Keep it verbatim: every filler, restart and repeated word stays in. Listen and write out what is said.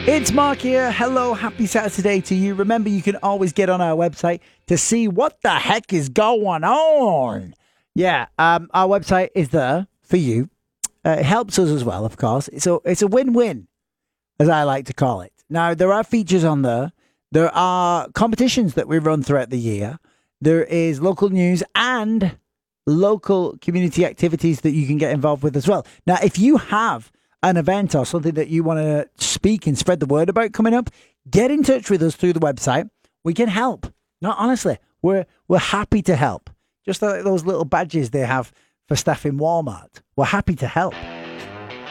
It's Mark here. Hello, happy Saturday to you. Remember, you can always get on our website to see what the heck is going on. Yeah, um, our website is there for you. Uh, it helps us as well, of course. So it's a win-win, as I like to call it. Now, there are features on there. There are competitions that we run throughout the year. There is local news and local community activities that you can get involved with as well. Now, if you have an event or something that you want to speak and spread the word about coming up, get in touch with us through the website. We can help. No, honestly, we're we're happy to help. Just like those little badges they have for staff in Walmart. We're happy to help.